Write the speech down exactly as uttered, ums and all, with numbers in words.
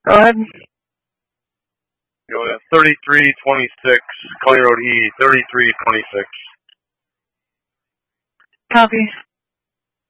Go ahead. Go ahead. thirty-three twenty-six, Collier Road E, thirty-three twenty-six. Copy.